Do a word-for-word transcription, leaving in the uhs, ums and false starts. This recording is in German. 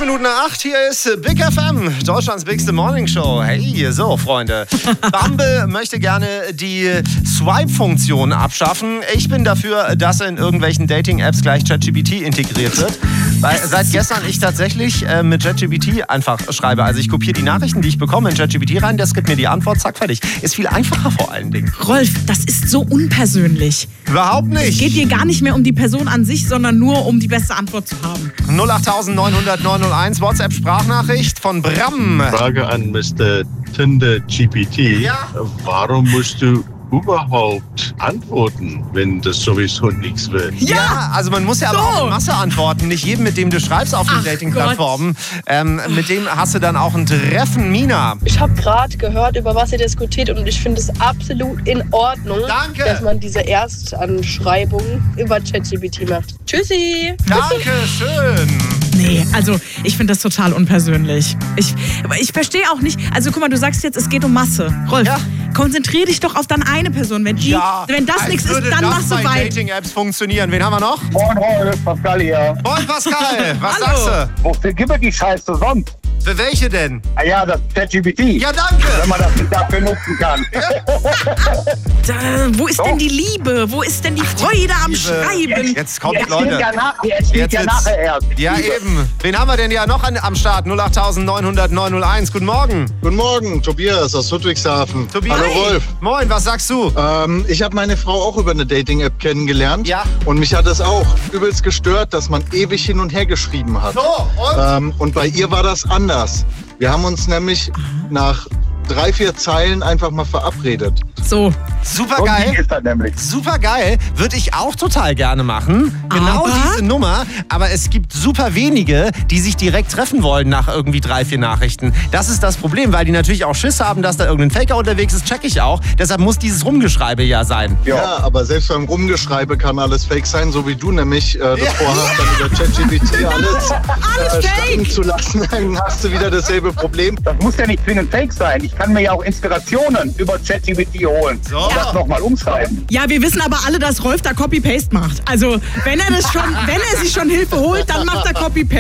Minuten nach acht, hier ist Big F M, Deutschlands bigste Morningshow. Hey, so Freunde. Bumble möchte gerne die Swipe-Funktion abschaffen. Ich bin dafür, dass in irgendwelchen Dating-Apps gleich ChatGPT integriert wird. Weil seit gestern ich tatsächlich äh, mit ChatGPT einfach schreibe. Also ich kopiere die Nachrichten, die ich bekomme, in ChatGPT rein, das gibt mir die Antwort, zack, fertig. Ist viel einfacher vor allen Dingen. Rolf, das ist so unpersönlich. Überhaupt nicht. Es geht dir gar nicht mehr um die Person an sich, sondern nur um die beste Antwort zu haben. null acht neun null null neun null eins, WhatsApp-Sprachnachricht von Bram. Frage an Mister Tinder G P T. Ja. Warum musst du überhaupt antworten, wenn das sowieso nichts wird? Ja, ja, also man muss ja so. aber auch in Masse antworten. Nicht jedem, mit dem du schreibst auf den Ach Dating-Plattformen. Ähm, mit dem hast du dann auch ein Treffen. Mina. Ich habe gerade gehört, über was ihr diskutiert und ich finde es absolut in Ordnung, Danke. dass man diese Erstanschreibung über ChatGPT macht. Tschüssi! Danke schön. Nee, also ich finde das total unpersönlich. Ich, ich verstehe auch nicht, also guck mal, du sagst jetzt, es geht um Masse. Rolf, Ja. konzentrier dich doch auf dann eine Person. Wenn, die, Ja, wenn das als nichts ist, würde dann das machst du bei weiter. Dating-Apps funktionieren. Wen haben wir noch? Moin, Rolf, Pascal hier. Moin Pascal, was Hallo. sagst Wofür gibt es die Scheiße sonst? du? Für welche denn? Ah ja, das ChatGPT. Ja, danke. Wenn man das nicht dafür nutzen kann. Da, wo ist denn die Liebe? Wo ist denn die Freude am Liebe. Schreiben? Jetzt kommt, Jetzt Leute. steht ja, nach, jetzt steht Jetzt ja wird's- nachher erst. Ja, Liebe. eben. Wen haben wir denn ja noch an, am Start? null acht neun null null neun null eins. Guten Morgen. Guten Morgen, Tobias aus Ludwigshafen. Tobias. Hallo Rolf. Moin, was sagst du? Ähm, ich habe meine Frau auch über eine Dating-App kennengelernt. Ja. Und mich hat es auch übelst gestört, dass man ewig hin und her geschrieben hat. So, und? Ähm, und bei ihr war das anders. Wir haben uns nämlich nach drei, vier Zeilen einfach mal verabredet. So, Super Und geil. die ist das nämlich. Super geil, würde ich auch total gerne machen. Genau Aber? diese Nummer. Aber es gibt super wenige, die sich direkt treffen wollen nach irgendwie drei, vier Nachrichten. Das ist das Problem, weil die natürlich auch Schiss haben, dass da irgendein Faker unterwegs ist, check ich auch. Deshalb muss dieses Rumgeschreibe ja sein. Ja, Ja. aber selbst beim Rumgeschreibe kann alles fake sein, so wie du nämlich äh, das Ja. vorhast, dann über ChatGPT alles, Alles äh, fake. schreiben zu lassen. Dann hast du wieder dasselbe Problem. Das muss ja nicht zwingend fake sein. Ich kann mir ja auch Inspirationen über ChatGPT holen. So. Und das nochmal umschreiben. ja, wir wissen aber alle, dass Rolf da Copy-Paste macht. Also, wenn er das schon, wenn er sich schon Hilfe holt, dann macht er Copy-Paste.